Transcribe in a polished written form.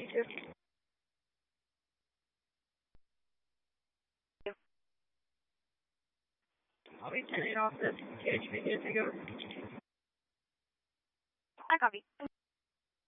you too. I'll be turning off this. Okay, should we get to go? I copy.